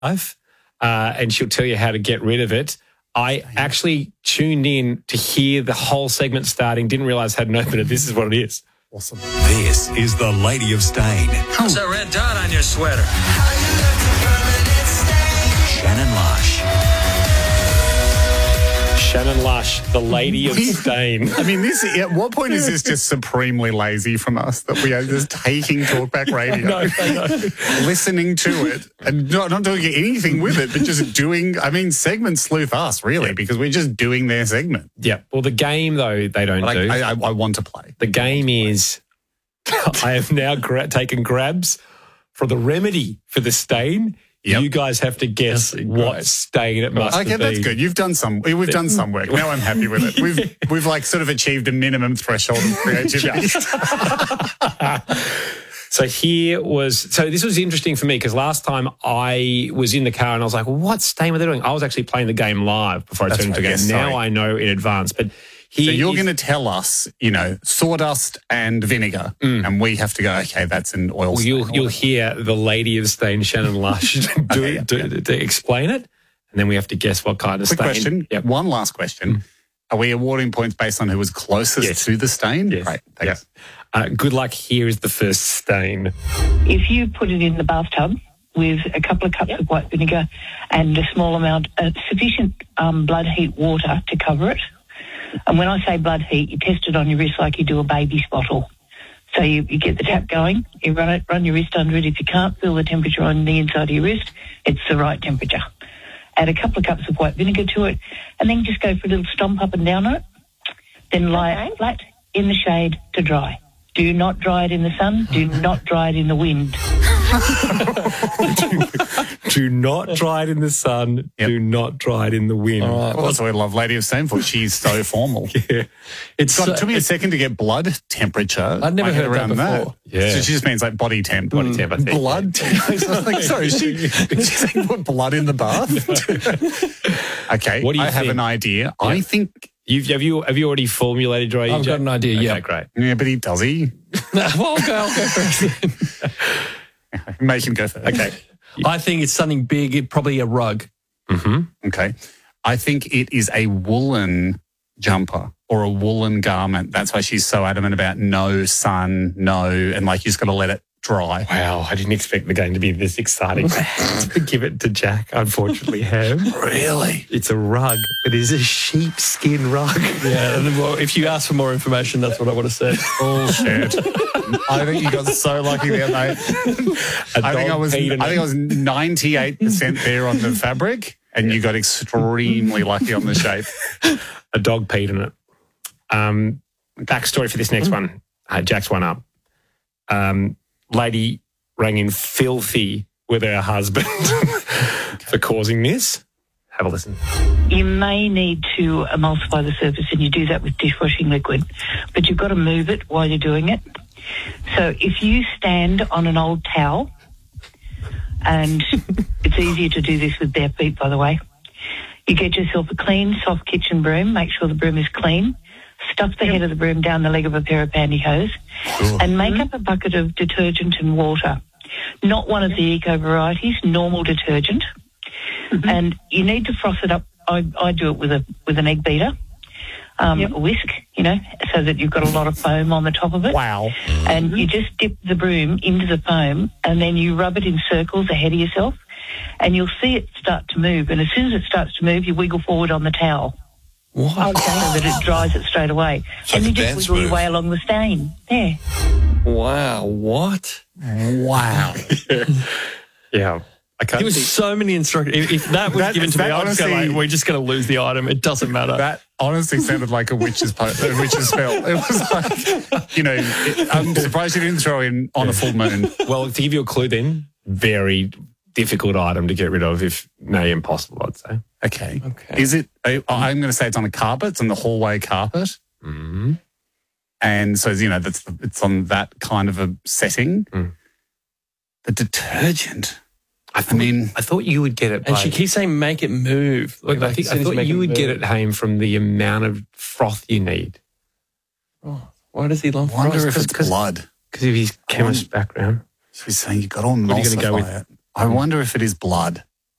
and she'll tell you how to get rid of it. I actually tuned in to hear the whole segment starting, didn't realise I hadn't opened it. This is what it is. Awesome. This is the Lady of Stain. What's that red dot on your sweater? Shannon Lush. Shannon Lush, the Lady of Stain. I mean, at what point is this just supremely lazy from us that we are just taking Talkback Radio, listening to it and not doing anything with it, but just doing, segment sleuth us, really, because we're just doing their segment. Yeah. Well, the game, though, they don't do. I want to play. The game is I have now taken grabs for the remedy for the stain. Yep. You guys have to guess what stain it must have been. Okay, that's good. We've done some work. Now I'm happy with it. We've sort of achieved a minimum threshold of creativity. So this was interesting for me because last time I was in the car and I was like, well, what stain were they doing? I was actually playing the game live before I turned into the game. Now I know in advance. But so you're going to tell us, sawdust and vinegar, and we have to go, okay, that's an oil stain. You'll hear the Lady of Stain, Shannon Lush, to explain it, and then we have to guess what kind of stain. Quick question. Yep. One last question. Are we awarding points based on who was closest to the stain? Yes. Right, thanks. Yep. Good luck. Here is the first stain. If you put it in the bathtub with a couple of cups of white vinegar and a small amount, sufficient blood heat water to cover it, and when I say blood heat, you test it on your wrist like you do a baby's bottle. So you get the tap going, you run your wrist under it. If you can't feel the temperature on the inside of your wrist, it's the right temperature. Add a couple of cups of white vinegar to it, and then just go for a little stomp up and down on it. Then lie it flat in the shade to dry. Do not dry it in the sun. Do not dry it in the wind. Do not dry it in the sun. Yep. Do not dry it in the wind. All right. Well, that's what I love Lady of Stain for. She's so formal. Yeah. It took me a second to get blood temperature. I'd never heard that before. Yeah. So she just means like body temp. Body temp, I think. Blood temp. Sorry, she's like, put blood in the bath? Okay, what do you think? I have an idea. Yeah. I think... Have you already formulated your idea? I've got an idea, yeah. Okay, great. Yeah, but does he? Well, I'll go first. Make him go first. Okay. I think it's something big, probably a rug. Mm-hmm. Okay. I think it is a woolen jumper or a woolen garment. That's why she's so adamant about no sun, and you just got to let it dry. Wow, I didn't expect the game to be this exciting. I had to give it to Jack, unfortunately, Really? It's a rug. It is a sheepskin rug. Yeah, well, if you ask for more information, that's what I would have said. Bullshit. I think you got so lucky there, mate. I think I was 98% there on the fabric, and you got extremely lucky on the shape. A dog peed in it. Backstory for this next one. Jack's one up. Lady rang in filthy with her husband for causing this. Have a listen. You may need to emulsify the surface, and you do that with dishwashing liquid, but you've got to move it while you're doing it. So if you stand on an old towel, and it's easier to do this with bare feet, by the way, you get yourself a clean, soft kitchen broom, make sure the broom is clean, stuff the head of the broom down the leg of a pair of pantyhose, and make up a bucket of detergent and water. Not one of the eco varieties, normal detergent. And you need to froth it up. I do it with an egg beater, a whisk, so that you've got a lot of foam on the top of it. Wow. And you just dip the broom into the foam, and then you rub it in circles ahead of yourself, and you'll see it start to move. And as soon as it starts to move, you wiggle forward on the towel. What? So that it dries it straight away. So and you just wiggle your way along the stain. There. Wow, what? Wow. Yeah. There was so many instructions. If that was given to me, I would go like, we're just going to lose the item. It doesn't matter. That honestly sounded like a witch's spell. It was like, I'm surprised you didn't throw in on a full moon. Well, to give you a clue then, very difficult item to get rid of, if no, impossible, I'd say. Okay. Is it, I'm going to say it's on a carpet. It's on the hallway carpet. Mm-hmm. And so, it's on that kind of a setting. Mm. The detergent. I thought you would get it. And she keeps saying, make it move. I thought you would get it, Haim, from the amount of froth you need. Oh, why does he love froth? I wonder if it's blood. Because of his chemist background. So he's saying you've got to emulsify it. I wonder if it is blood.